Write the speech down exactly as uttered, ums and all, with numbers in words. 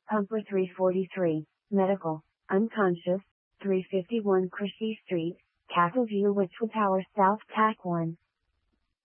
Pumper three forty-three, medical, unconscious, three fifty-one Crecy Street, Castleview Witchwood Tower South Tack one.